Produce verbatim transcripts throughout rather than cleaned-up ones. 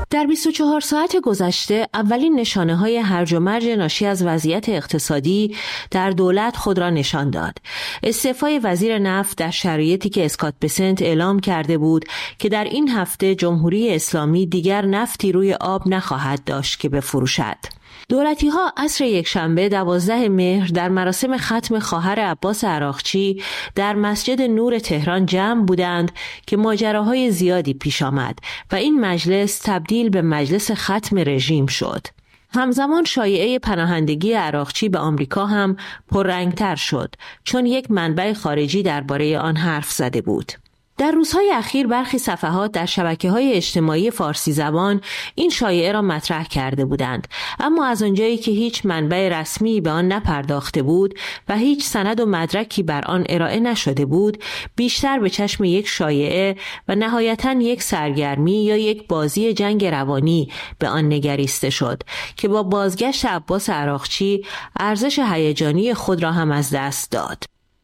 در بیست و چهار ساعت گذشته اولین نشانه‌های هرج و مرج ناشی از وضعیت اقتصادی در دولت خود را نشان داد. استعفای وزیر نفت در شرایطی که اسکات بسنت اعلام کرده بود که در این هفته جمهوری اسلامی دیگر نفتی روی آب نخواهد داشت که بفروشد. دولتی‌ها عصر یکشنبه دوازده مهر در مراسم ختم خواهر عباس عراقچی در مسجد نور تهران جمع بودند که ماجراهای زیادی پیش آمد و این مجلس تبدیل به مجلس ختم رژیم شد. همزمان شایعه پناهندگی عراقچی به آمریکا هم پررنگتر شد چون یک منبع خارجی درباره آن حرف زده بود. در روزهای اخیر برخی صفحات در شبکه‌های اجتماعی فارسی زبان این شایعه را مطرح کرده بودند، اما از آنجایی که هیچ منبع رسمی به آن نپرداخته بود و هیچ سند و مدرکی بر آن ارائه نشده بود، بیشتر به چشم یک شایعه و نهایتاً یک سرگرمی یا یک بازی جنگ روانی به آن نگریسته شد که با بازگشت عباس عراقچی ارزش هیجانی خود را هم از دست داد.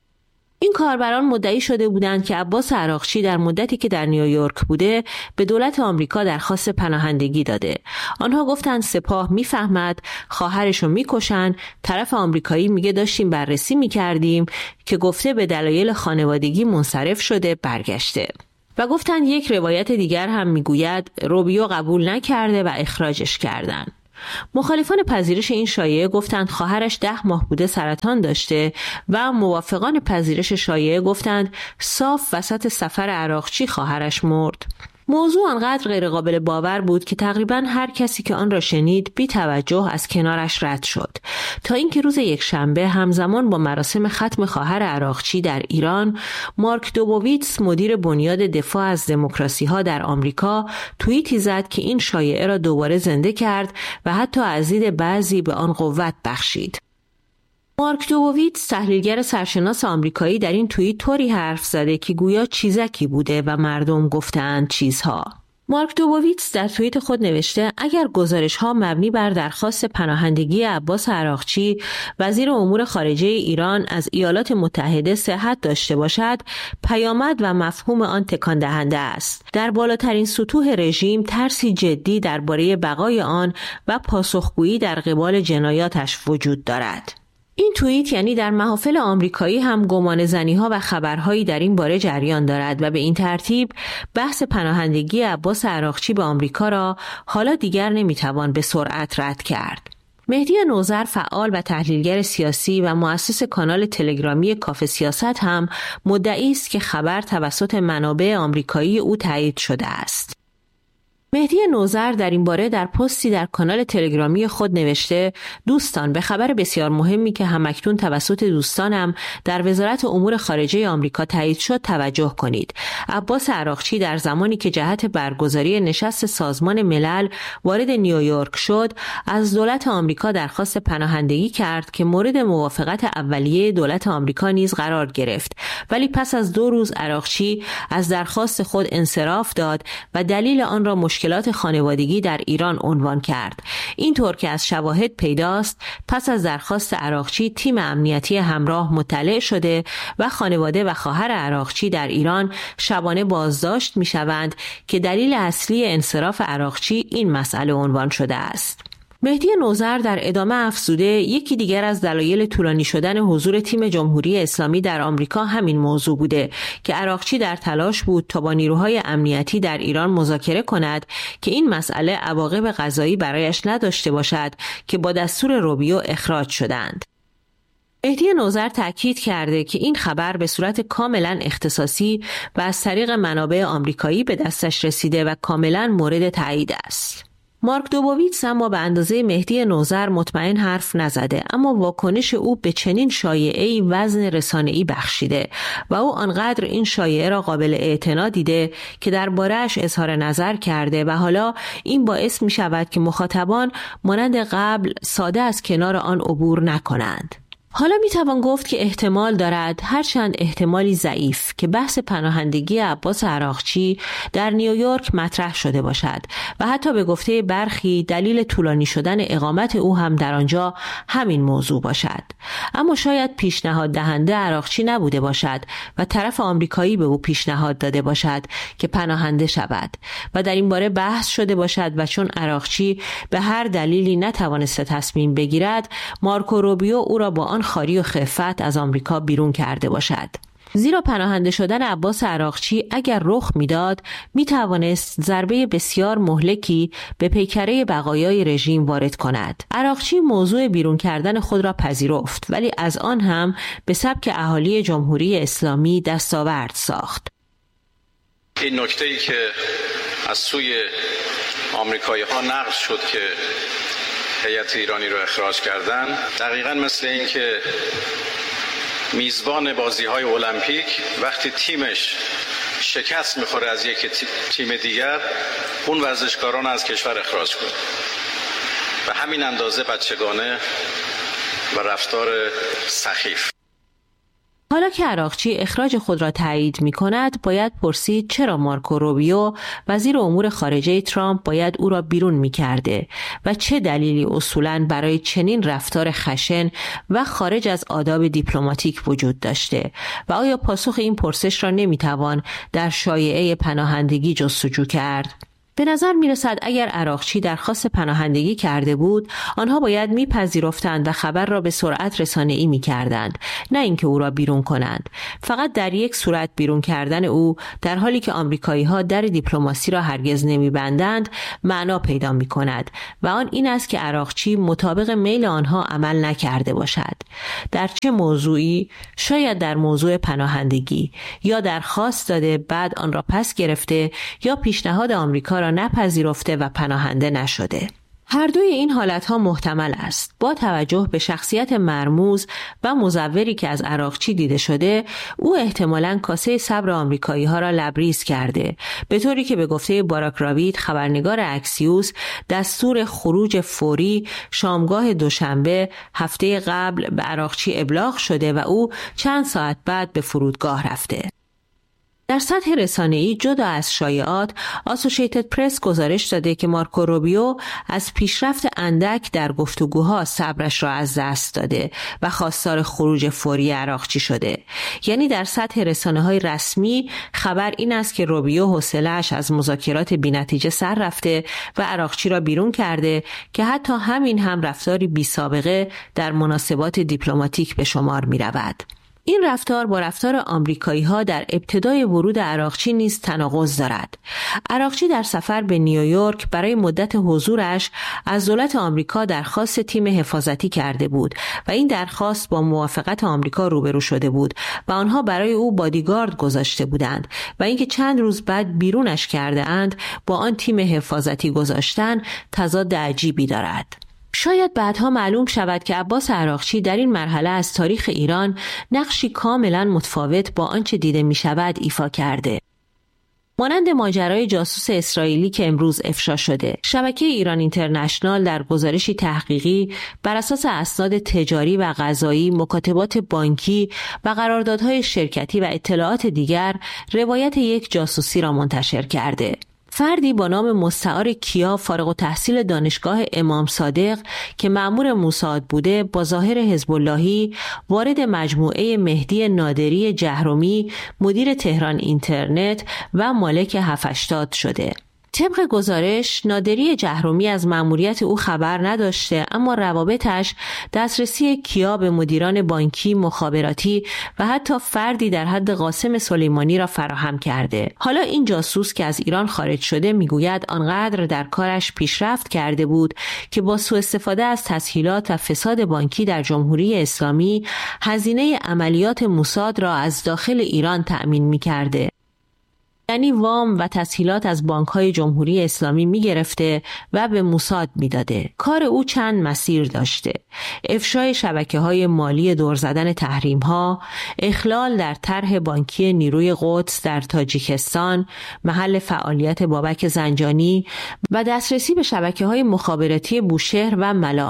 این کاربران مدعی شده بودند که عباس عراقچی در مدتی که در نیویورک بوده به دولت آمریکا درخواست پناهندگی داده. آنها گفتند سپاه میفهمد، خواهرش رو میکشن، طرف آمریکایی میگه داشتیم بررسی میکردیم که گفته به دلایل خانوادگی منصرف شده برگشته. و گفتند یک روایت دیگر هم میگوید روبیو قبول نکرده و اخراجش کردند. مخالفان پذیرش این شایعه گفتند خواهرش ده ماه بوده سرطان داشته و موافقان پذیرش شایعه گفتند صاف وسط سفر عراقچی خواهرش مرد. موضوع آنقدر غیر قابل باور بود که تقریباً هر کسی که آن را شنید بی توجه از کنارش رد شد، تا اینکه روز یکشنبه همزمان با مراسم ختم خواهر عراقچی در ایران، مارک دوبوویتس مدیر بنیاد دفاع از دموکراسی‌ها در آمریکا توییتی زد که این شایعه را دوباره زنده کرد و حتی از دید بعضی به آن قوت بخشید. مارک دوبوویتس تحلیلگر سرشناس آمریکایی در این توییت طوری حرف زده که گویا چیزکی بوده و مردم گفتند چیزها. مارک دوبوویتس در توییت خود نوشته اگر گزارش‌ها مبنی بر درخواست پناهندگی عباس عراقچی وزیر امور خارجه ایران از ایالات متحده صحت داشته باشد، پیامد و مفهوم آن تکان دهنده است. در بالاترین سطوح رژیم ترسی جدی درباره بقای آن و پاسخگویی در قبال جنایاتش وجود دارد. این توییت یعنی در محافل آمریکایی هم گمان زنی‌ها و خبرهایی در این باره جریان دارد و به این ترتیب بحث پناهندگی عباس عراقچی به آمریکا را حالا دیگر نمیتوان به سرعت رد کرد. مهدی نوذر فعال و تحلیلگر سیاسی و مؤسس کانال تلگرامی کافه سیاست هم مدعی است که خبر توسط منابع آمریکایی او تایید شده است. مهدی نوذر در این باره در پستی در کانال تلگرامی خود نوشته دوستان، به خبر بسیار مهمی که همکنون توسط دوستانم در وزارت امور خارجه آمریکا تایید شد توجه کنید. عباس عراقچی در زمانی که جهت برگزاری نشست سازمان ملل وارد نیویورک شد از دولت آمریکا درخواست پناهندگی کرد که مورد موافقت اولیه دولت آمریکا نیز قرار گرفت، ولی پس از دو روز عراقچی از درخواست خود انصراف داد و دلیل آن را مشکلات خانوادگی در ایران عنوان کرد. اینطور که از شواهد پیداست پس از درخواست عراقچی تیم امنیتی همراه مطلع شده و خانواده و خواهر عراقچی در ایران شبانه بازداشت می‌شوند که دلیل اصلی انصراف عراقچی این مسئله عنوان شده است. مهدی نوذر در ادامه افزوده یکی دیگر از دلایل طولانی شدن حضور تیم جمهوری اسلامی در آمریکا همین موضوع بوده که عراقچی در تلاش بود تا با نیروهای امنیتی در ایران مذاکره کند که این مسئله عواقب قضایی برایش نداشته باشد که با دستور روبیو اخراج شدند. مهدی نوذر تاکید کرده که این خبر به صورت کاملا اختصاصی و از طریق منابع آمریکایی به دستش رسیده و کاملا مورد تایید است. مارک دوبوویتس اما به اندازه مهدی نوذر مطمئن حرف نزده، اما واکنش او به چنین شایعه‌ای وزن رسانه‌ای بخشیده و او آنقدر این شایعه را قابل اعتنا دیده که درباره‌اش اظهار نظر کرده و حالا این باعث می شود که مخاطبان مانند قبل ساده از کنار آن عبور نکنند. حالا میتوان گفت که احتمال دارد، هرچند احتمالی ضعیف، که بحث پناهندگی عباس عراقچی در نیویورک مطرح شده باشد و حتی به گفته برخی دلیل طولانی شدن اقامت او هم در آنجا همین موضوع باشد. اما شاید پیشنهاد دهنده عراقچی نبوده باشد و طرف آمریکایی به او پیشنهاد داده باشد که پناهنده شود و در این باره بحث شده باشد و چون عراقچی به هر دلیلی نتوانسته تصمیم بگیرد، مارکو روبیو او را با آن خاری و خفت از آمریکا بیرون کرده باشد. زیرا پناهنده شدن عباس عراقچی اگر رخ میداد، می توانست ضربه بسیار مهلکی به پیکره بقایای رژیم وارد کند. عراقچی موضوع بیرون کردن خود را پذیرفت، ولی از آن هم به سبک اهالی جمهوری اسلامی دستاورد ساخت. این نکته‌ای که از سوی آمریکایی ها نقل شد که هیئت ایرانی رو اخراج کردن، دقیقاً مثل این که میزبان بازی‌های المپیک وقتی تیمش شکست می‌خوره از یک تیم دیگر، اون ورزشکاران از کشور اخراج کنه. به همین اندازه بچگانه و رفتار سخیف. حالا که عراقچی اخراج خود را تایید می کند، باید پرسید چرا مارکو روبیو وزیر امور خارجه ترامپ باید او را بیرون می کرده و چه دلیلی اصولاً برای چنین رفتار خشن و خارج از آداب دیپلماتیک وجود داشته و آیا پاسخ این پرسش را نمی توان در شایعه پناهندگی جستجو کرد؟ به نظر می رسد اگر عراقچی درخواست پناهندگی کرده بود، آنها باید می پذیرفتند و خبر را به سرعت رسانه‌ای می کردند، نه اینکه او را بیرون کنند. فقط در یک صورت بیرون کردن او، در حالی که آمریکایی ها در دیپلماسی را هرگز نمی بندند، معنا پیدا می کند و آن این است که عراقچی مطابق میل آنها عمل نکرده باشد. در چه موضوعی؟ شاید در موضوع پناهندگی، یا درخواست داده بعد آن را پس گرفته، یا پیشنهاد آمریکا را نپذیرفته و پناهنده نشده. هر دوی این حالتها محتمل است. با توجه به شخصیت مرموز و مزوری که از عراقچی دیده شده، او احتمالاً کاسه صبر آمریکایی ها را لبریز کرده، به طوری که به گفته باراک راوید، خبرنگار اکسیوس، دستور خروج فوری شامگاه دوشنبه هفته قبل به عراقچی ابلاغ شده و او چند ساعت بعد به فرودگاه رفته. در سطح رسانه‌ای جدا از شایعات، آسوشیتد پرس گزارش داده که مارکو روبیو از پیشرفت اندک در گفتگوها صبرش را از دست داده و خواستار خروج فوری عراقچی شده. یعنی در سطح رسانه‌های رسمی خبر این است که روبیو حوصله‌اش از مذاکرات بی‌نتیجه سر رفته و عراقچی را بیرون کرده که حتی همین هم رفتاری بی‌سابقه در مناسبات دیپلماتیک به شمار می‌رود. این رفتار با رفتار آمریکایی‌ها در ابتدای ورود عراقچی نیز تناقض دارد. عراقچی در سفر به نیویورک برای مدت حضورش از دولت آمریکا درخواست تیم حفاظتی کرده بود و این درخواست با موافقت آمریکا روبرو شده بود و آنها برای او بادیگارد گذاشته بودند و اینکه چند روز بعد بیرونش کرده اند با آن تیم حفاظتی گذاشتن تضاد عجیبی دارد. شاید بعدها معلوم شود که عباس عراقچی در این مرحله از تاریخ ایران نقشی کاملا متفاوت با آنچه دیده می شود ایفا کرده. مانند ماجرای جاسوس اسرائیلی که امروز افشا شده، شبکه ایران اینترنشنال در گزارشی تحقیقی بر اساس اسناد تجاری و قضایی، مکاتبات بانکی و قراردادهای شرکتی و اطلاعات دیگر روایت یک جاسوسی را منتشر کرده. فردی با نام مستعار کیا، فارغ التحصیل دانشگاه امام صادق که مأمور موساد بوده، با ظاهر حزب اللهی وارد مجموعه مهدی نادری جهرمی، مدیر تهران اینترنت و مالک هفت هشتاد شده. طبق گزارش، نادری جهرمی از مأموریت او خبر نداشته، اما روابطش دسترسی کیا به مدیران بانکی، مخابراتی و حتی فردی در حد قاسم سلیمانی را فراهم کرده. حالا این جاسوس که از ایران خارج شده میگوید آنقدر در کارش پیشرفت کرده بود که با سوء استفاده از تسهیلات و فساد بانکی در جمهوری اسلامی هزینه عملیات موساد را از داخل ایران تأمین می‌کرده. یعنی وام و تسهیلات از بانک‌های جمهوری اسلامی می‌گرفته و به موساد می‌داده. کار او چند مسیر داشته: افشای شبکه‌های مالی دور زدن تحریم‌ها، اخلال در طرح بانکی نیروی قدس در تاجیکستان، محل فعالیت بابک زنجانی و دسترسی به شبکه‌های مخابراتی بوشهر و ملارد.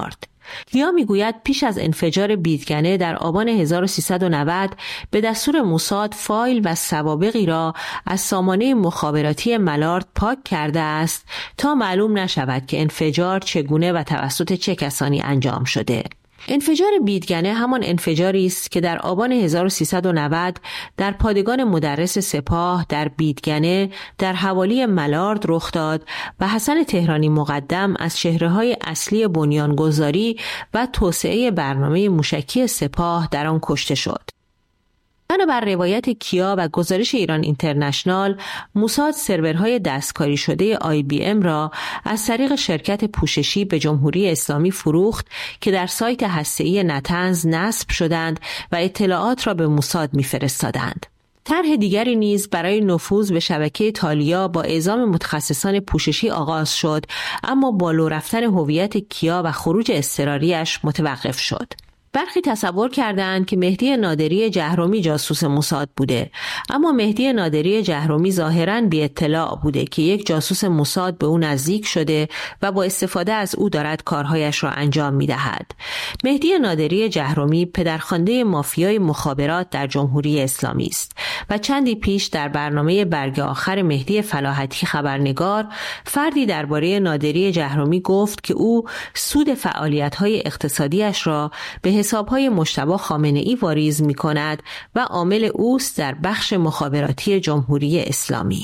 کیا میگوید پیش از انفجار بیدگنه در آبان هزار و سیصد و نود به دستور موساد فایل و سوابقی را از سامانه مخابراتی ملارد پاک کرده است تا معلوم نشود که انفجار چگونه و توسط چه کسانی انجام شده. انفجار بیدگنه همان انفجاری است که در آبان هزار و سیصد و نود در پادگان مدرس سپاه در بیدگنه در حوالی ملارد رخ داد و حسن تهرانی مقدم از چهره‌های اصلی بنیانگذاری و توسعه برنامه موشکی سپاه در آن کشته شد. بنابر روایت کیا و گزارش ایران اینترنشنال، موساد سرورهای دستکاری شده آی بی ام را از طریق شرکت پوششی به جمهوری اسلامی فروخت که در سایت هسته‌ای نتنز نصب شدند و اطلاعات را به موساد می‌فرستادند. طرح دیگری نیز برای نفوذ به شبکه تالیا با اعزام متخصصان پوششی آغاز شد، اما با لو رفتن هویت کیا و خروج اضطراریش متوقف شد. برخی تصور کردند که مهدی نادری جهرمی جاسوس موساد بوده، اما مهدی نادری جهرمی ظاهراً بی اطلاع بوده که یک جاسوس موساد به او نزدیک شده و با استفاده از او دارد کارهایش را انجام می دهد. مهدی نادری جهرمی پدرخوانده مافیای مخابرات در جمهوری اسلامی است و چندی پیش در برنامه برگ آخر مهدی فلاحتی خبرنگار فردی درباره نادری جهرمی گفت که او سود فعالیت‌های اقتصادیش را به حسابهای مجتبی خامنه‌ای واریز می‌کند و عامل اوست در بخش مخابراتی جمهوری اسلامی.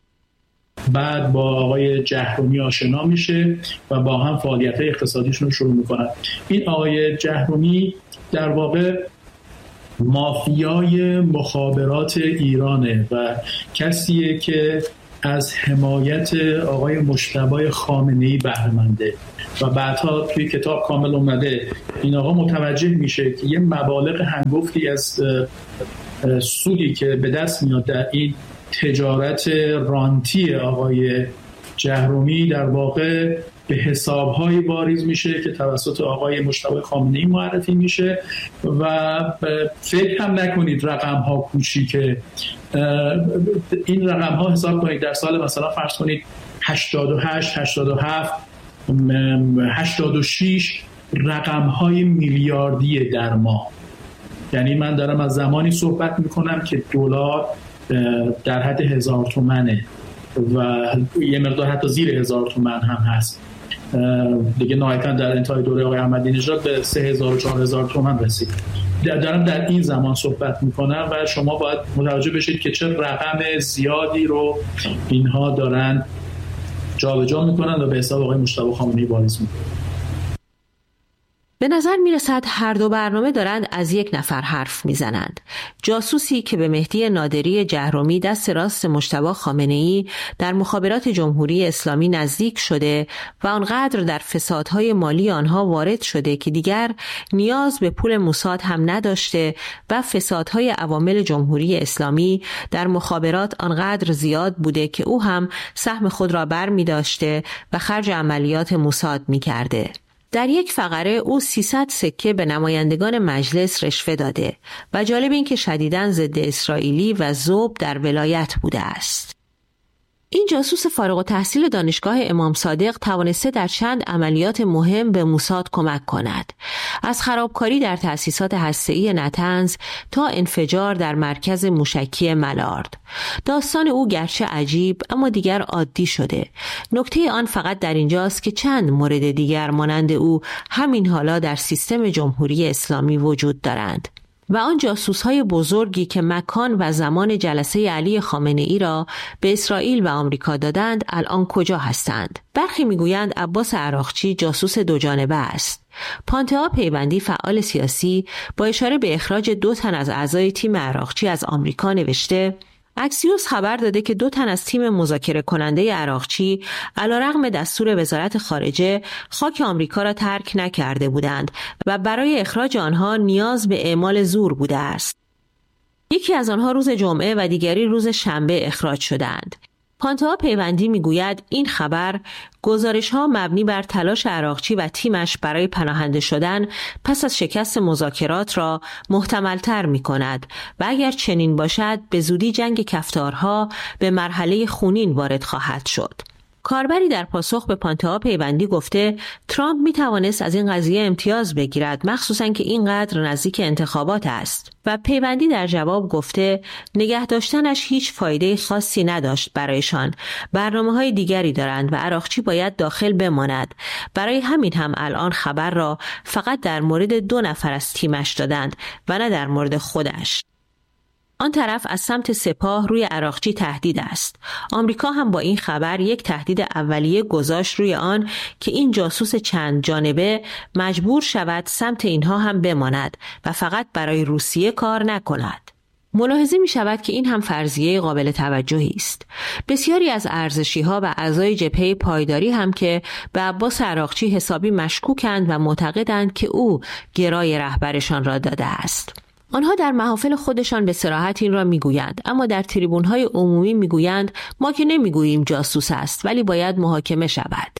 بعد با آقای جهرمی آشنا میشه و با هم فعالیت‌های اقتصادیشون رو شروع می‌کنن. این آقای جهرمی در واقع مافیای مخابرات ایرانه و کسیه که از حمایت آقای مجتبی خامنه‌ای بهره منده و بعدها توی کتاب کامل اومده این آقا متوجه میشه که یه مبالغ هنگفتی از سودی که به دست میاد در این تجارت رانتی آقای جهرمی در واقع به حساب‌های واریز میشه که توسط آقای مجتبی خامنه‌ای معرفی میشه و فکر هم نکنید رقم‌ها کوچیکه. این رقم‌ها حساب کنید در سال مثلا فرض کنید هشتاد و هشت، هشتاد و هفت، هشتاد و شش رقم‌های میلیاردی در ماه. یعنی من دارم از زمانی صحبت میکنم که دلار در حد هزار تومنه و یه مقدار حتی زیر هزار تومن هم هست دیگه. نهایتاً در انتهای دوره آقای احمدی نژاد به سه هزار و چهار هزار تومن رسید. دارم در این زمان صحبت میکنم و شما باید متوجه بشید که چه رقم زیادی رو اینها دارن جابجا میکنن و به حساب آقای مجتبی خامنه‌ای واریز میکنن. به نظر می رسد هر دو برنامه دارند از یک نفر حرف می زنند. جاسوسی که به مهدی نادری جهرمی دست راست مجتبی خامنه‌ای در مخابرات جمهوری اسلامی نزدیک شده و آنقدر در فسادهای مالی آنها وارد شده که دیگر نیاز به پول موساد هم نداشته و فسادهای عوامل جمهوری اسلامی در مخابرات آنقدر زیاد بوده که او هم سهم خود را بر می داشته و خرج عملیات موساد می کرده. در یک فقره او سیصد سکه به نمایندگان مجلس رشوه داده و جالب این که شدیداً ضد اسرائیلی و ذوب در ولایت بوده است. این جاسوس فارغ التحصیل دانشگاه امام صادق توانسته در چند عملیات مهم به موساد کمک کند. از خرابکاری در تأسیسات هسته‌ای نتنز تا انفجار در مرکز موشکی ملارد. داستان او گرچه عجیب اما دیگر عادی شده. نکته آن فقط در اینجاست که چند مورد دیگر مانند او همین حالا در سیستم جمهوری اسلامی وجود دارند. و آن جاسوس‌های بزرگی که مکان و زمان جلسه علی خامنه‌ای را به اسرائیل و آمریکا دادند الان کجا هستند؟ برخی میگویند عباس عراقچی جاسوس دو جانبه است. پانتئا پیوندی فعال سیاسی با اشاره به اخراج دو تن از اعضای تیم عراقچی از آمریکا نوشته اکسیوس خبر داده که دو تن از تیم مذاکره کننده عراقچی علیرغم دستور وزارت خارجه خاک آمریکا را ترک نکرده بودند و برای اخراج آنها نیاز به اعمال زور بوده است. یکی از آنها روز جمعه و دیگری روز شنبه اخراج شدند. پانتئا پیوندی میگوید این خبر گزارش‌ها مبنی بر تلاش عراقچی و تیمش برای پناهنده شدن پس از شکست مذاکرات را محتمل‌تر می‌کند و اگر چنین باشد به زودی جنگ کفتارها به مرحله خونین وارد خواهد شد. کاربری در پاسخ به پانتئا پیوندی گفته ترامپ می توانست از این قضیه امتیاز بگیرد، مخصوصاً که اینقدر نزدیک انتخابات است. و پیوندی در جواب گفته نگه داشتنش هیچ فایده خاصی نداشت برایشان. برنامه‌های دیگری دارند و عراقچی باید داخل بماند. برای همین هم الان خبر را فقط در مورد دو نفر از تیمش دادند و نه در مورد خودش. آن طرف از سمت سپاه روی عراقچی تهدید است. آمریکا هم با این خبر یک تهدید اولیه گذاشت روی آن که این جاسوس چند جانبه مجبور شود سمت اینها هم بماند و فقط برای روسیه کار نکند. ملاحظه می شود که این هم فرضیه قابل توجهی است. بسیاری از ارزشی‌ها و اعضای جبهه پایداری هم که به عباس عراقچی حسابی مشکوکند و معتقدند که او گرای رهبرشان را داده است. آنها در محافل خودشان به صراحت این را میگویند، اما در تریبون‌های عمومی میگویند ما که نمیگوییم جاسوس است ولی باید محاکمه شود.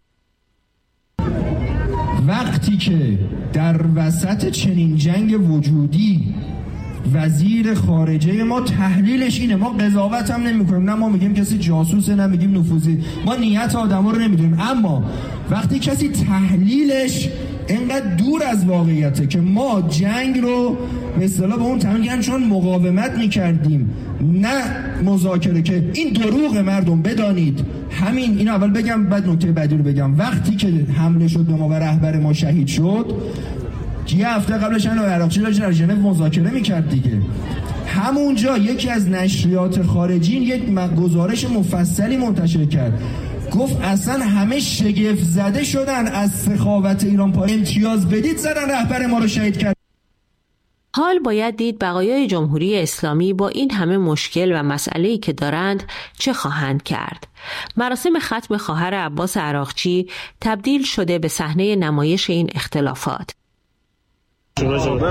وقتی که در وسط چنین جنگ وجودی وزیر خارجه ما تحلیلش اینه، ما قضاوت هم نمی کنیم، نه ما میگیم کسی جاسوسه نه میگیم نفوذی، ما نیت آدم رو نمیدونیم، اما وقتی کسی تحلیلش اینقدر دور از واقعیته که ما جنگ رو به اصطلاح به اون تعبیر چون مقاومت میکردیم نه مذاکره، که این دروغ مردم بدانید. همین این اول بگم بعد نکته بعدی رو بگم. وقتی که حمله شد به ما و رهبر ما شهید شد، یه هفته قبلش انا عراقچی داشت در ژنو مذاکره میکرد دیگه. همونجا یکی از نشریات خارجی یک گزارش مفصلی منتشر کرد، گفت اصلا همه شگفت زده شدن از سخاوت ایران، پای امتیاز بدید زدن رهبر ما رو شهید کرد. حال باید دید بقایای جمهوری اسلامی با این همه مشکل و مسئله‌ای که دارند چه خواهند کرد. مراسم ختم خواهر عباس عراقچی تبدیل شده به صحنه نمایش این اختلافات. یه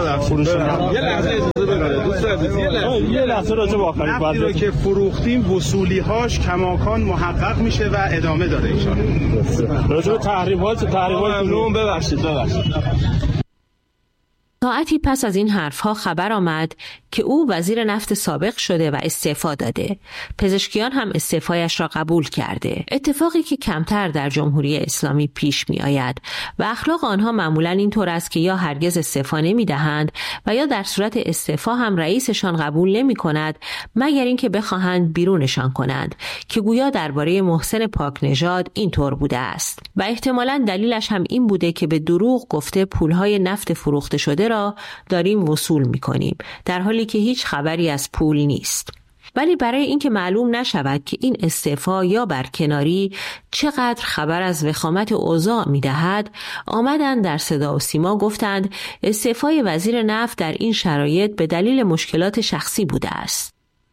لحظه اجازه بده دوست یه لحظه راجع به آخرین وقتی رو که فروختیم وصولی‌هاش کماکان محقق میشه و ادامه داره ان شاءالله. راجع به تحریمات تحریمات ممنون، ببخشید ببخشید. ساعتی پس از این حرفها خبر آمد که او وزیر نفت سابق شده و استعفا داده. پزشکیان هم استعفایش را قبول کرده. اتفاقی که کمتر در جمهوری اسلامی پیش می آید و اخلاق آنها معمولاً این طور است که یا هرگز استعفا نمی دهند و یا در صورت استعفا هم رئیسشان قبول نمی کند مگر اینکه بخواهند بیرونشان کنند، که گویا درباره محسن پاک نژاد این طور بوده است و احتمالاً دلیلش هم این بوده که به دروغ گفته پولهای نفت فروخته شده را داریم وصول می‌کنیم، در حالی که هیچ خبری از پول نیست. ولی برای اینکه معلوم نشود که این استعفا یا برکناری چقدر خبر از وخامت اوضاع می‌دهد، آمدند در صدا و سیما گفتند استعفای وزیر نفت در این شرایط به دلیل مشکلات شخصی بوده است.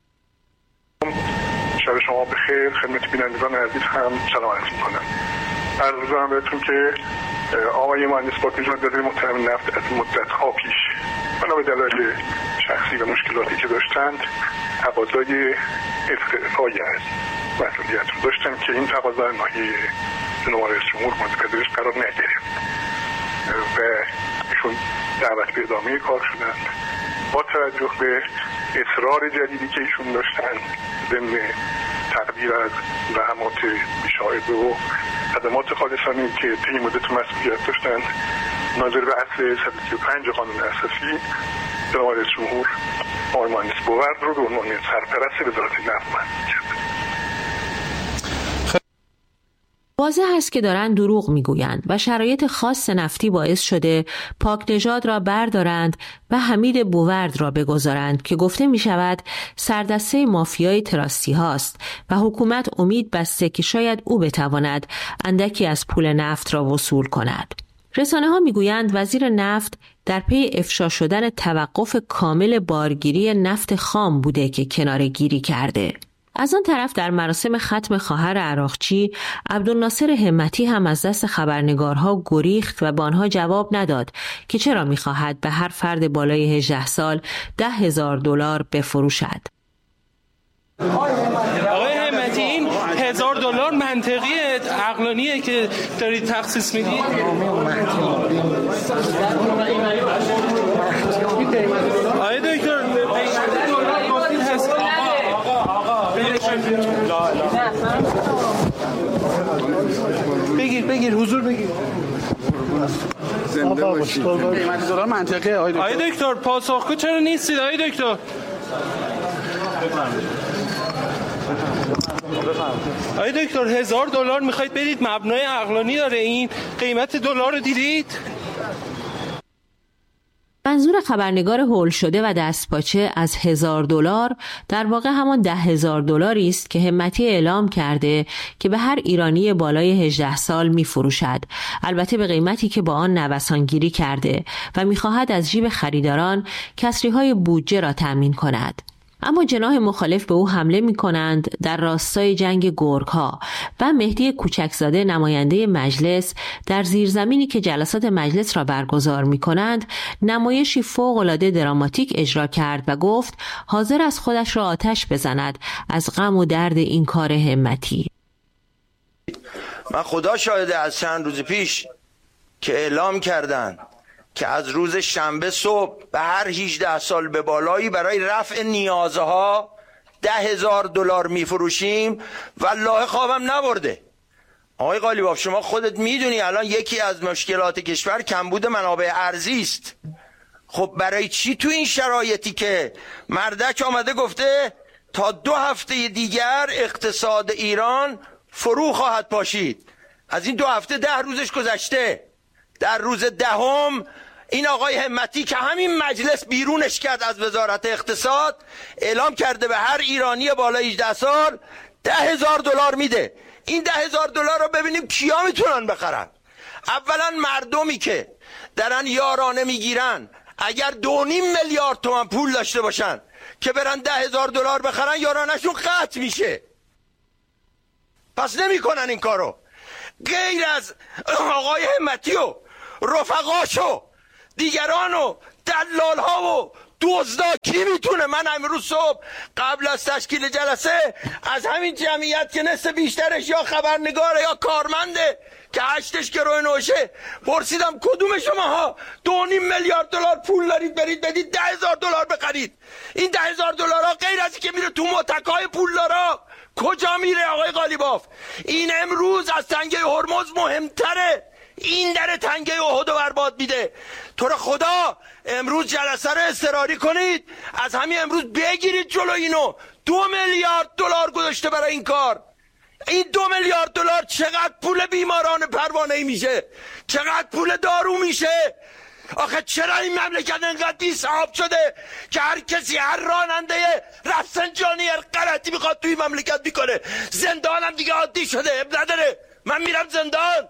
شب شما بخیر، خدمت بینندگان عزیز هم سلام عرض می‌کنم. عرض می‌کنم بهتون که آقای مهندس پاک نژاد وزیر محترم نفت از مدت‌ها پیش بنا به دلایل شخصی و مشکلاتی که داشتند تقاضای استعفای از مسئولیت رو داشتن که این تقاضا ناحیه جناب رئیس جمهور مورد پذیرش قرار نگرفت و ایشون دعوت به ادامه کار شدند. با توجه به اصرار جدیدی که ایشون داشتن ضمن تقدیر از زحمات بی‌شایبه و خدمات خالصانه‌ای که طی مدت مسئولیت داشتند، ناظر به اصل صد و سی و پنج قانون اساسی جناب رئیس جمهور آقای مهندس بوورد رو به عنوان سرپرست وزارت نفت منصوب کرد. واضح است که دارند دروغ میگویند و شرایط خاص نفتی باعث شده پاک نژاد را بردارند و حمید بوورد را بگذارند که گفته می شود سردسته مافیای تراستی هاست و حکومت امید بسته که شاید او بتواند اندکی از پول نفت را وصول کند. رسانه ها می گویند وزیر نفت در پی افشا شدن توقف کامل بارگیری نفت خام بوده که کناره‌گیری کرده. از آن طرف در مراسم ختم خواهر عراقچی، عبدالناصر همتی هم از دست خبرنگارها گریخت و به آنها جواب نداد که چرا می‌خواهد به هر فرد بالای هجده سال ده هزار دلار بفروشد. آقای همتی، این هزار دلار منطقیه، عقلانیه که دارید تخصیص میدید؟ آقای دکتر لا لا بگیر بگیر حضور بگیر. زنده باشید. قیمت دلار منطقه آقای دکتر. آقای دکتر پاسخگو چرا نیستید آقای دکتر؟ آقای دکتر هزار دلار میخواید برید، مبنای عقلانی داره این؟ قیمت دلار رو دیدید؟ منظور خبرنگار هول شده و دستپاچه از هزار دلار در واقع همان ده هزار دلاری است که همتی اعلام کرده که به هر ایرانی بالای هجده سال می فروشد، البته به قیمتی که با آن نوسانگیری کرده و می خواهد از جیب خریداران کسری های بودجه را تأمین کند. اما جناح مخالف به او حمله می کنند در راستای جنگ گرگ ها و مهدی کوچکزاده نماینده مجلس در زیرزمینی که جلسات مجلس را برگزار می کنند نمایشی فوق‌العاده دراماتیک اجرا کرد و گفت حاضر از خودش را آتش بزند از غم و درد این کار همتی. من خدا شاهده از چند روز پیش که اعلام کردند که از روز شنبه صبح به هر هجده سال به بالایی برای رفع نیازها ده هزار دلار میفروشیم والله خوابم نبرده. آقای قالیباف شما خودت میدونی الان یکی از مشکلات کشور کمبود منابع ارزی است. خب برای چی تو این شرایطی که مردک آمده گفته تا دو هفته دیگر اقتصاد ایران فرو خواهد پاشید، از این دو هفته ده روزش گذشته، در روز دهم این آقای همتی که همین مجلس بیرونش کرد از وزارت اقتصاد اعلام کرده به هر ایرانی بالای هجده سال ده هزار دلار میده. این ده هزار دلار رو ببینیم کیا میتونن بخرن. اولا مردمی که درن یارانه میگیرن اگر دو نیم میلیارد تومان پول داشته باشن که برن ده هزار دلار بخرن یارانهشون قطع میشه، پس نمیکنن این کارو. غیر از آقای همتی و رفقاشو دیگران و دلال ها و دزدا کی میتونه؟ من امروز صبح قبل از تشکیل جلسه از همین جمعیت که نصف بیشترش یا خبرنگاره یا کارمنده که هشتش گروه نوشه پرسیدم کدوم شماها دو نیم میلیارد دلار پول دارید برید بدید ده هزار دلار بخرید. این ده هزار دلار ها غیر از که میره تو متکای پولدارا کجا میره آقای قالیباف؟ این امروز از تنگه هرمز مهمتره، این در تنگه احد برباد میده. تو رو خدا امروز جلسه رو اضطراری کنید، از همین امروز بگیرید جلو اینو. دو میلیارد دلار گذاشته برای این کار. این دو میلیارد دلار چقدر پول بیماران پروانه‌ای میشه؟ چقدر پول دارو میشه؟ آخه چرا این مملکت انقدر بی‌صاحب شده که هر کسی هر راننده رفسنجانی هر غلطی میخواد توی مملکت میکنه؟ زندان هم دیگه عادی شده، اب نداره من میرم زندان.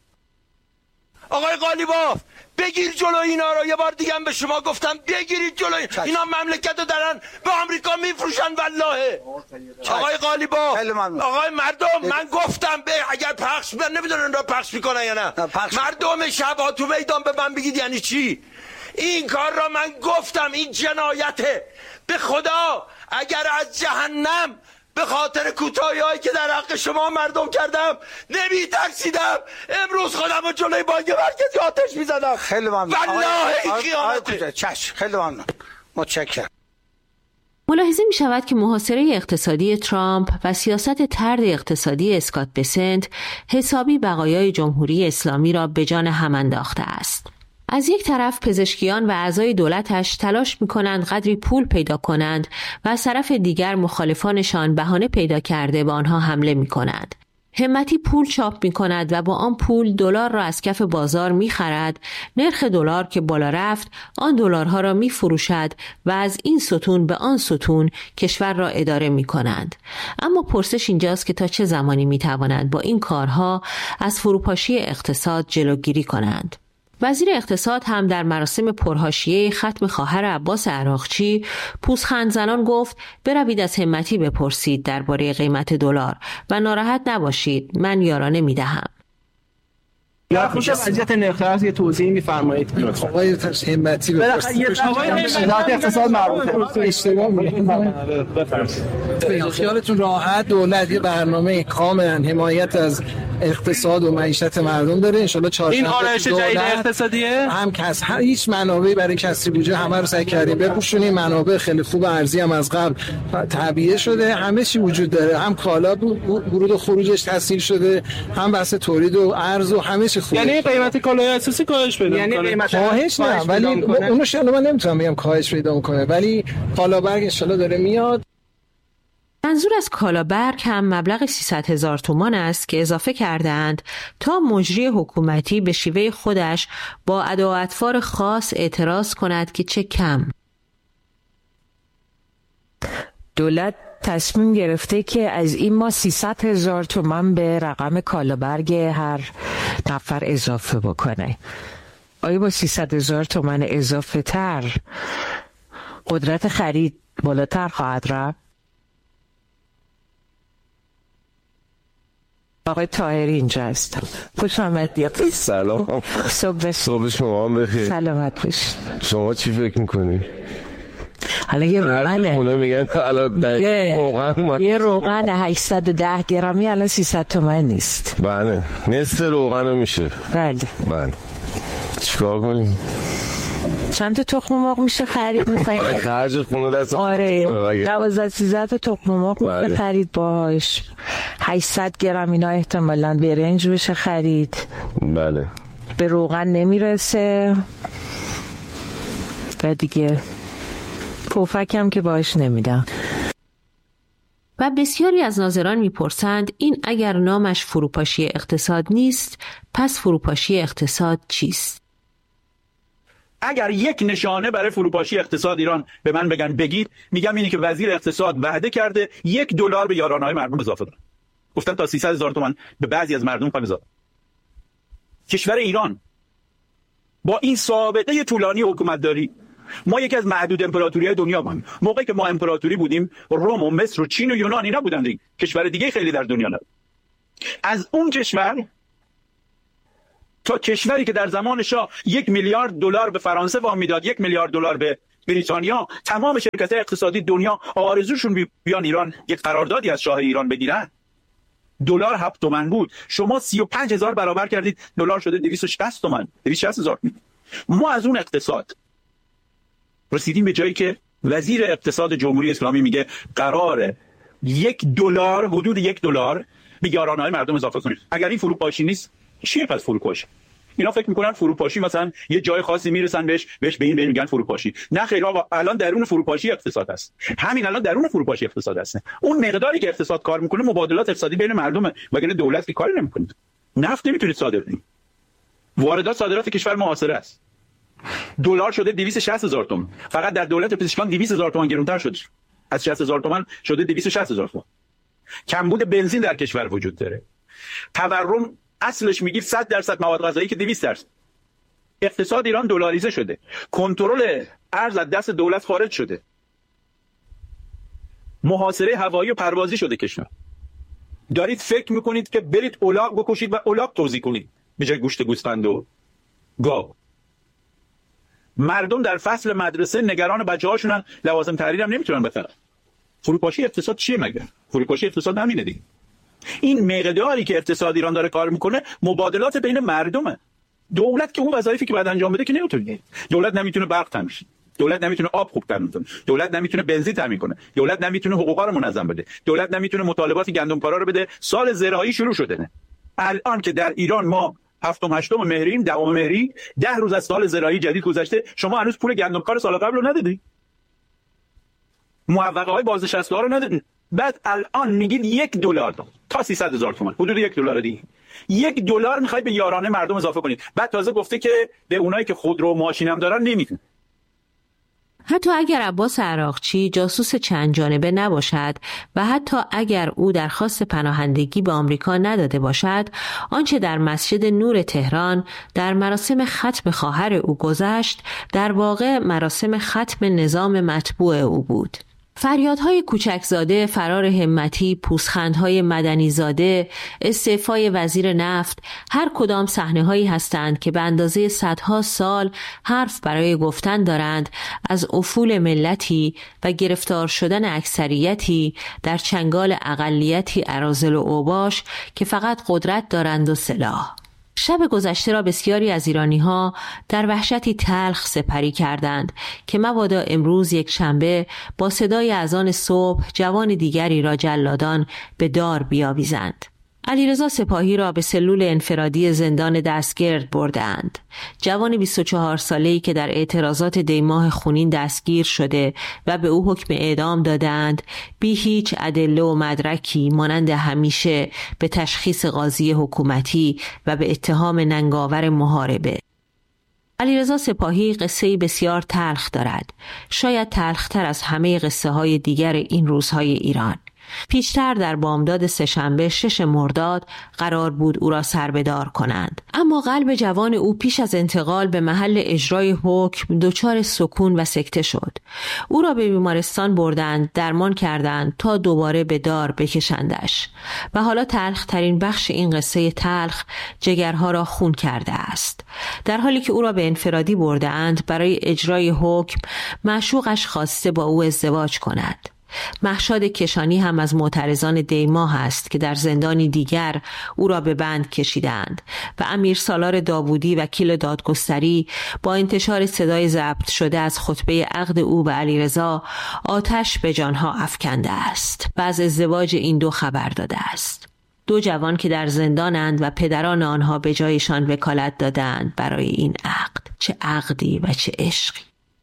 آقای قالیباف بگیر جلو اینا رو. یه بار دیگه هم به شما گفتم بگیرید جلو اینا. اینا مملکت رو دارن به آمریکا میفروشن والله. آقای قالیباف آقای مردم من گفتم به اگر پخش من نمیدونن را پخش میکنن یا نه. مردم شب تو میدان به من بگید یعنی چی این کار را؟ من گفتم این جنایته. به خدا اگر از جهنم به خاطر کوتاهی‌هایی که در حق شما مردم کردم نمی ترسیدم امروز خودم رو جلوی بانک مرکزی آتش می‌زدم. خیلی ممنون والله این خیانته. چشم خیلی ممنون، متشکرم. ملاحظه می شود که محاصره اقتصادی ترامپ و سیاست طرد اقتصادی اسکات بسنت حسابی بقایای جمهوری اسلامی را به جان هم انداخته است. از یک طرف پزشکیان و اعضای دولتش تلاش می‌کنند قدری پول پیدا کنند و از طرف دیگر مخالفانشان بهانه پیدا کرده به آنها حمله می‌کنند. همتی پول چاپ می‌کند و با آن پول دلار را از کف بازار می‌خرد، نرخ دلار که بالا رفت آن دلارها را می‌فروشد و از این ستون به آن ستون کشور را اداره می‌کنند. اما پرسش اینجاست که تا چه زمانی می‌توانند با این کارها از فروپاشی اقتصاد جلوگیری کنند. وزیر اقتصاد هم در مراسم پرحاشیه ختم خواهر عباس عراقچی پوزخند زنان گفت بروید از همتی بپرسید درباره قیمت دلار و ناراحت نباشید، من یارانه میدهم. در خصوص وضعیت نرخ ارز یه توضیحی می‌فرمایید؟ آقای همتی بفرمایید. وزارت اقتصاد مربوطه اشتباه می‌کنید. خیالتون راحت، دولت یه برنامه کاملا حمایت از اقتصاد و معیشت مردم داره. ان شاءالله چهارشنبه این آرایش جدید اقتصادیه هم کس هیچ منابعی برای کسری بودجه همه رو سعی کردیم بپوشونیم. منابع خیلی خوب ارزی هم از قبل تعبیه شده، همه چی وجود داره، هم کالا ورود و خروجش تسهیل شده، هم بحث تولید و ارز و همه چی خوبه. یعنی قیمت کالای اساسی کاهش پیدا یعنی می‌کنه. قیمت کاهش نه، ولی اونو شاید من نمیتونم بگم کاهش پیدا می‌کنه، ولی کالا برگ ان شاءالله داره میاد. منظور از کالابرگ هم مبلغ سیصد هزار تومان است که اضافه کردند تا مجری حکومتی به شیوه خودش با ادا و اطوار خاص اعتراض کند که چه کم. دولت تصمیم گرفته که از این ما سیصد هزار تومان به رقم کالابرگ هر نفر اضافه بکنه. آیا با سیصد هزار تومان اضافه تر قدرت خرید بالاتر خواهد رفت؟ آقای طاهری اینجا هستم. خوش آمدید. سلام. صبح صبح شما هم بخیر. سلامت باشید. شما چی فکر میکنی؟ حالا یه روغنه اونا میگن الان روغن یه روغن هشتصد و ده گرمی الان سیصد تومان نیست. بله نصف روغن میشه. بله بله چیکار کنیم؟ چند تا تخم مرغ میشه خرید میخوایم؟ خرج خونه دست. آره دوازده سیزده تا تخم مرغ میشه خرید باش. هشتصد گرم اینا احتمالاً برنج بشه خرید. بله به روغن نمیرسه و دیگه پفک هم که باش نمیدم. و بسیاری از ناظران میپرسند این اگر نامش فروپاشی اقتصاد نیست پس فروپاشی اقتصاد چیست؟ اگر یک نشانه برای فروپاشی اقتصاد ایران به من بگن بگید، میگم اینی که وزیر اقتصاد وعده کرده یک دلار به یارانه‌های مردم اضافه کنه. گفتن تا سیصد هزار تومان به بعضی از مردم اضافه. کشور ایران با این سابقه طولانی حکومت داری، ما یکی از معدود امپراتوری‌های دنیا بودیم. موقعی که ما امپراتوری بودیم روم و مصر و چین و یونان اینا بودن دیگه. کشور دیگه خیلی در دنیا نبود. از اون کشور تا کشوری که در زمان شاه یک میلیارد دلار به فرانسه وام میداد، یک میلیارد دلار به بریتانیا، تمام شرکت‌های اقتصادی دنیا آرزوشون بیان ایران یک قراردادی از شاه ایران بگیرن. دلار هفت تومن بود، شما سی و پنج هزار برابر کردید، دلار شده دویست و شصت تومن، دویست و شصت هزار. ما از اون اقتصاد رسیدیم به جایی که وزیر اقتصاد جمهوری اسلامی میگه قراره یک دلار، حدود یک دلار به یارانه‌های مردم اضافه کنید. اگر این فروپاشی نیست چیه پس فروپاشی؟ اینا فکر میکنن فروپاشی مثلا یه جای خاصی میرسن بهش بهش به این میگن فروپاشی. نه خیر آقا، الان درون فروپاشی اقتصاد است. همین الان درون فروپاشی اقتصاد است. اون مقداری که اقتصاد کار میکنه مبادلات اقتصادی بین مردم، وگرنه دولت که کاری نمیکنه. نفت نمیتونید صادر کنید. واردات صادرات کشور محاصره است. دلار شده دویست و شصت هزار تومان. فقط در دولت پزشکان دویست هزار تومان گرونتر شده. از شصت هزار تومان شده دویست و شصت هزار تومان. کمبود بنزین در کشور وجود داره. تورم اصلش میگیر صد درصد مواد غذایی که دویست درصد. اقتصاد ایران دلاریزه شده. کنترل ارز از دست دولت خارج شده. محاصره هوایی و پروازی شده کشور. دارید فکر میکنید که برید الاغ بکشید و الاغ توزیع کنید به جای گوشت گوسفند و گاو. مردم در فصل مدرسه نگران بچه‌هاشونن، لوازم تحریر هم نمیتونن بخرن. فروپاشی اقتصاد چیه مگه؟ فروپاشی اقتصاد همینه دیگه. این مقداری که اقتصاد ایران داره کار میکنه مبادلات بین مردمه. دولت که اون وظایفی که باید انجام بده که نمیتونه. دولت نمیتونه برق تامین کنه. دولت نمیتونه آب خوب تامین کنه. دولت نمیتونه بنزین تامین کنه. دولت نمیتونه حقوقا رو منظم بده. دولت نمیتونه مطالبات گندمکارا رو بده. سال زراعی شروع شده نه. الان که در ایران ما هفتم هشتم مهریم، دهم مهری، ده روز از سال زراعی جدید گذشته، شما هنوز پول گندمکار سال قبل رو ندیدی. موفقه‌های بازنشسته‌ها رو ندیدی. بعد الان میگید یک دلار تا سیصد هزار تومان، حدود یک دلار دیگه. یک دلار میخوای به یارانه مردم اضافه کنید. بعد تازه گفته که به اونایی که خودرو و ماشین هم دارن نمیتونه. حتی اگر عباس عراقچی جاسوس چند جانبه نباشد و حتی اگر او درخواست پناهندگی به آمریکا نداده باشد، آنچه در مسجد نور تهران در مراسم ختم خواهر او گذشت در واقع مراسم ختم نظام مطبوع او بود. فریادهای کوچکزاده، فرار همتی، پوزخندهای مدنیزاده، استعفای وزیر نفت، هر کدام صحنه‌هایی هستند که به اندازه صدها سال حرف برای گفتن دارند از افول ملتی و گرفتار شدن اکثریتی در چنگال اقلیتی اراذل و اوباش که فقط قدرت دارند و سلاح. شب گذشته را بسیاری از ایرانی‌ها در وحشتی تلخ سپری کردند که مبادا امروز یک شنبه با صدای اذان صبح جوان دیگری را جلادان به دار بیاویزند. علیرضا سپاهی را به سلول انفرادی زندان دستگرد بردند. جوان بیست و چهار ساله‌ای که در اعتراضات دیماه خونین دستگیر شده و به او حکم اعدام دادند، بی هیچ ادله و مدرکی مانند همیشه به تشخیص قاضی حکومتی و به اتهام ننگاور محاربه. علیرضا سپاهی قصه‌ای بسیار تلخ دارد، شاید تلختر از همه قصه های دیگر این روزهای ایران. پیشتر در بامداد سه‌شنبه شش مرداد قرار بود او را سربدار کنند، اما قلب جوان او پیش از انتقال به محل اجرای حکم دچار سکون و سکته شد. او را به بیمارستان بردند، درمان کردند تا دوباره به دار بکشندش. و حالا تلخ ترین بخش این قصه تلخ جگرها را خون کرده است. در حالی که او را به انفرادی بردند برای اجرای حکم، معشوقش خواسته با او ازدواج کند. مهشاد کشانی هم از معترضان دیماه است که در زندانی دیگر او را به بند کشیدند و امیر سالار داوودی وکیل دادگستری با انتشار صدای ضبط شده از خطبه عقد او به علیرضا آتش به جانها افکنده است و از ازدواج این دو خبر داده است. دو جوان که در زندانند و پدران آنها به جایشان وکالت دادند برای این عقد. چه عقدی و چه عشقی.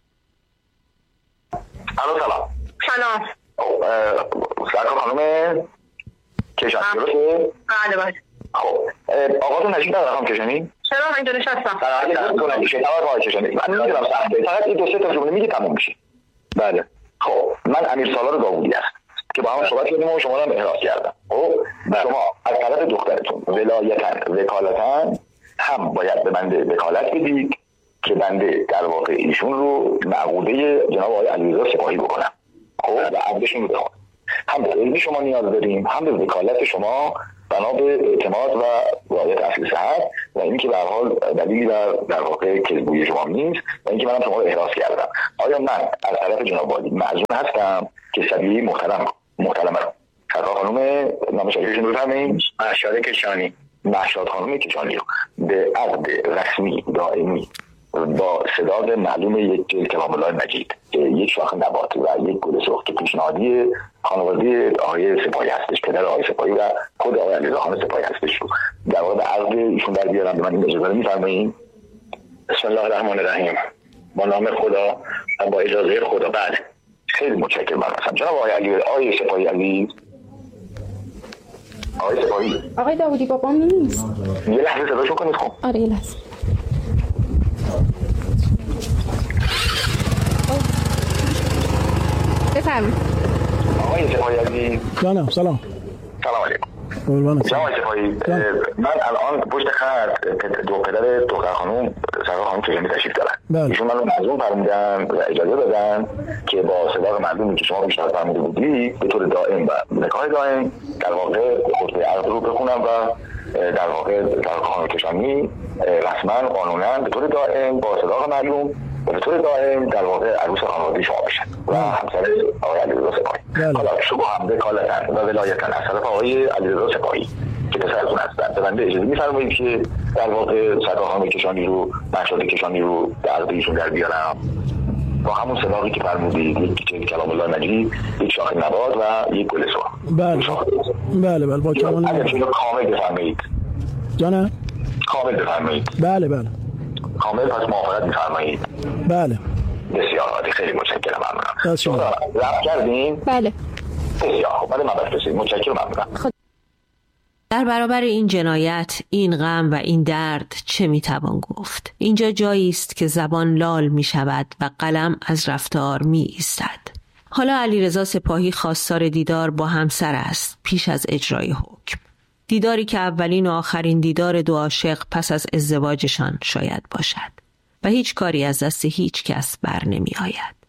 الو سلام. سلام. سرکار خانم کشانی درسته؟ بله بله. خب آقاتون نشید در رقم کشانی؟ چرا من اینجا نشستم؟ اگه دستون نمیشه نوار آقای کشانی من نمیدونم سخته، فقط این دو سه تا جمله میگه تموم میشه. بله. خب من امیر سالار داوودی هستم که با هم صحبت کردیم و شما رو هم احراز کردم. خب شما از طرف دخترتون ولایتاً وکالتاً هم باید به بنده وکالت بدید که بنده در واقع ایشون رو معقوده جناب آقای علیرضا سپاهی بکنم. خب و عقدشون رو بخوام. هم به علم شما نیاز داریم، هم به وکالت شما بنا به اعتماد و رعایت اصل صحت و اینکه به هر حال دلیلی در در واقع کذبوی شما نیست و اینکه منم شما رو احراز کردم. آیا من از طرف جناب عالی معزون هستم که سبیه محترم محترمه رو سرکار خانم نام شریفشون رو بفرمایید؟ مهشاد کشانی. مهشاد خانم کشانی رو به عقد رسمی دائمی با صداق معلوم یک جلد کلام الله مجید، یک شاخ نبات و یک گل سرخ که پیشنهادی خانواده آقای سپاهی هستش، پدر آقای سپاهی و خود آقای علیرضا خان سپاهی هستش رو در واقع به عقد ایشون در بیارم. به من این اجازه رو می‌فرمایید؟ بسم الله الرحمن الرحیم. با نام خدا و با اجازه خدا. بعد خیلی متشکرم. من هستم جناب آقای علی آقای سپاهی علی آقای سپاهی آقای داوودی بابام نیست. یه لحظه صداشون کنید. خب آره یه لحظه. بفرمایید. آقای سپاهی علی. سلام سلام. سلام علیکم. قربانت. جناب سپاهی من الان پشت خط دو پدر دختر خانم سرکار خانم کشانی تشریف دارن. ایشون منو معزوم فرمودن و اجازه دادن که با صداق معلومی که شما بیشتر فرموده بودید به طور دائم و نکاح دائم در واقع خطبه عقد رو بخونم و در واقع سرکار خانم کشانی رسما قانونا به طور دائم با صداق معلوم به طور دائم در واقع عروس خانواده شما بشن و همسر آقای علیرضا سپاهی. حالا شما هم وکالتاً و ولایتاً از طرف آقای علیرضا سپاهی که پسرتون هستن به بنده اجازه می‌فرمایید که در واقع سرکار خانم کشانی رو مهشاد کشانی رو در عقد ایشون در بیارم با همون صداقی که فرمودید، یک جلد کلام الله مجید، یک شاخ نبات و یک گل سرخ. بله بله بله با کمال میل. کامل بفرمایید. جانم کامل بفرمایید. بله بله کامل. پس موافقت می‌فرمایید؟ بله. بسیار عالی. خیلی متشکرم. ممنونم. شما رفت کردین؟ بله. بسیار خوب. بعد من بفرستید. متشکرم. ممنونم. در برابر این جنایت، این غم و این درد چه میتوان گفت؟ اینجا جایی است که زبان لال می شود و قلم از رفتار می ایستد. حالا علیرضا سپاهی خواستار دیدار با همسر است پیش از اجرای حکم. دیداری که اولین و آخرین دیدار دو عاشق پس از ازدواجشان شاید باشد و هیچ کاری از دست هیچ کس بر نمی آید.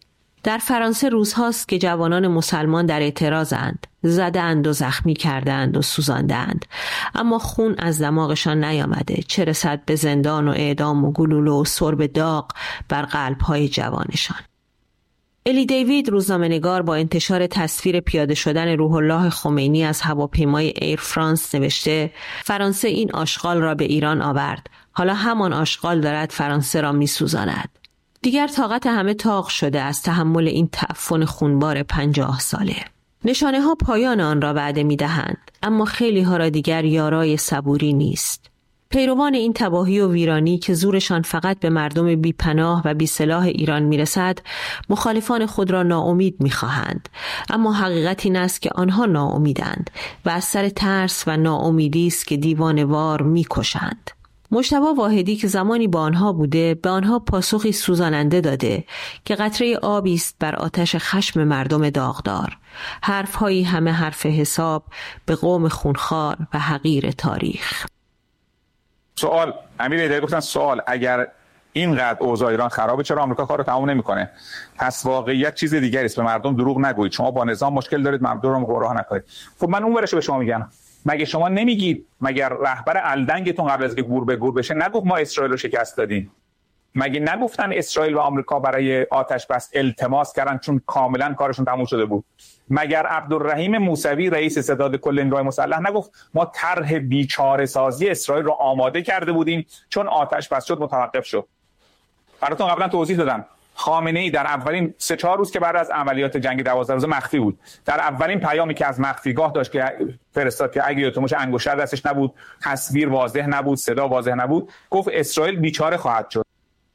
در فرانسه روزهاست که جوانان مسلمان در اعتراضند، زدند و زخمی کردند و سوزاندند، اما خون از دماغشان نیامده، چه رسد به زندان و اعدام و گلوله و سرب داغ بر قلب‌های جوانشان. الی دیوید روزنامه‌نگار با انتشار تصویر پیاده شدن روح الله خمینی از هواپیمای ایر فرانس نوشته: فرانسه این آشغال را به ایران آورد، حالا همان آشغال دارد فرانسه را می‌سوزاند. دیگر طاقت همه تاق شده از تحمل این تعفن خونبار پنجاه ساله. نشانه ها پایان آن را وعده می دهند، اما خیلی ها را دیگر یارای صبوری نیست. پیروان این تباهی و ویرانی که زورشان فقط به مردم بی پناه و بی سلاح ایران می رسد، مخالفان خود را ناامید می خواهند. اما حقیقت این است که آنها ناامیدند و از سر ترس و ناامیدی است که دیوانه‌وار می کشند. مجتبی واحدی که زمانی با آنها بوده، به آنها پاسخی سوزاننده داده که قطره آبی است بر آتش خشم مردم داغدار. حرفهایی همه حرف حساب به قوم خونخوار و حقیر تاریخ. سوال امیر ایدری گفتن سوال اگر اینقدر اوضاع ایران خرابه چرا آمریکا کارو تموم نمیکنه؟ پس واقعیت چیز دیگری است. به مردم دروغ نگویید. شما با نظام مشکل دارید، مردم رو گمراه نکنید. خب من اون ورشو به شما میگم. مگه شما نمیگید مگر رهبر الدنگتون قبل از که گور به گور بشه نگفت ما اسرائیل رو شکست دادیم؟ مگه نگفتن اسرائیل و آمریکا برای آتش بس التماس کردن چون کاملا کارشون تموم شده بود؟ مگر عبدالرحیم موسوی رئیس ستاد کل نیروهای مسلح نگفت ما طرح بیچاره سازی اسرائیل رو آماده کرده بودیم چون آتش بس شد متوقف شد؟ براتون قبلا توضیح دادم. خامنه‌ای در اولین سه چهار روز که بعد از عملیات جنگ دوازده روزه مخفی بود، در اولین پیامی که از مخفیگاه داشت که فرستاد که اگه یادتون باشه انگشتر دستش نبود، تصویر واضح نبود، صدا واضح نبود، گفت اسرائیل بیچاره خواهد شد.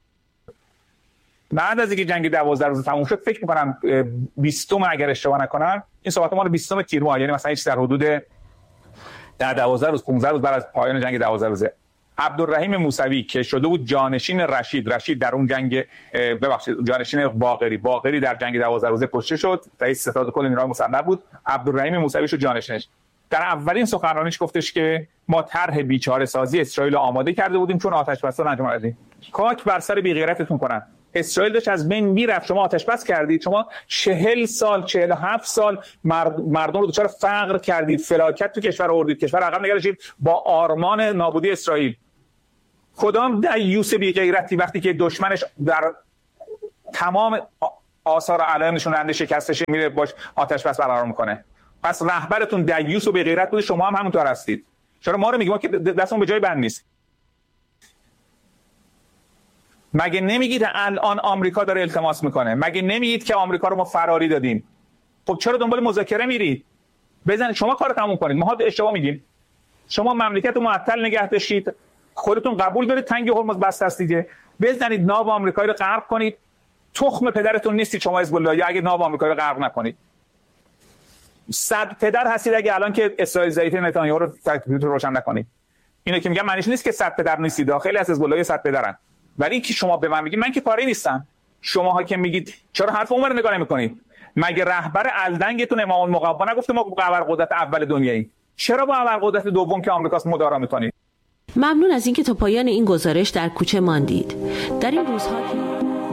بعد از اینکه جنگ دوازده روزه تموم شد فکر می‌کنم بیستم اگر اشتباه نکنم این صحبت مال بیستم تیر ماه، یعنی مثلا در حدود در دوازده روز پانزده روز بعد از پایان جنگ دوازده روزه، عبدالرحیم موسوی که شده بود جانشین رشید رشید در اون جنگ ببخشید جانشین باقری باقری در جنگ دوازده روزه کشته شد، رئیس ستاد کل نیروهای مسلح بود، عبدالرحیم موسوی شد جانشینش. در اولین سخنرانیش گفتش که ما طرح بیچاره سازی اسرائیل آماده کرده بودیم چون آتش بس انجام دادیم. کاک بر سر بی غیرتتون کنن. اسرائیل داشت از بین میرفت، شما آتش بس کردید، شما چهل سال چهل و هفت سال مردم رو دچار فقر کردید، فلاکت تو کشور آوردید، کشور عقب نگرفتید با آرمان نابودی اسرائیل. کدام دیوس بی غیرتی وقتی که دشمنش در تمام آثار علائم نشون دهنده شکستش میره باش آتش بس برقرار میکنه؟ پس رهبرتون دیوس و بی غیرت بود، شما هم همونطور هستید. چرا ما رو میگیم ما که دستمون به جای بند نیست؟ مگه نمیگید الان آمریکا داره التماس میکنه؟ مگه نمیگید که آمریکا رو ما فراری دادیم؟ خب چرا دنبال مذاکره میرید؟ بزنید شما کار تموم کنید. ما اشتباه میگیم. شما مملکت رو معطل نگه داشتید، خودتون قبول دارید تنگ هرمز بسته است دیگه، بزنید ناو آمریکایی رو غرق کنید. تخم پدرتون نیستید شما حزب الله، یا اگه ناو آمریکایی رو غرق نکنید. صد پدر هستید اگه الان که اسرائیل ضعیف نتانیاهو رو تکلیف روشن نکنید. اینو که میگم معنیش نیست که صد پدر نیستید، داخل از حزب الله صد پدرن. ولی اینکه شما به من میگید من که کاری نیستم، شماها که میگید چرا حرف اون رو نگاه نمی‌کنید؟ مگه رهبر الدنگتون امام المقوا نگفته ما ابرقدرت اول دنیایی؟ چرا با ابرقدرت دوم که آمریکاست مدارا می‌کنید؟ ممنون از اینکه تا پایان این گزارش در کوچه ماندید. در این روزها